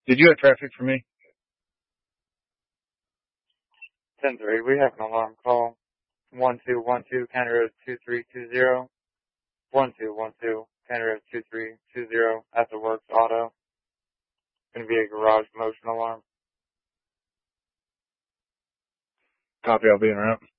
Did you have traffic for me? 10-3, we have an alarm call. 1212, County Road 2320. 1212, County Road 2320, at the Works Auto. Gonna be a garage motion alarm. Copy, I'll be en route.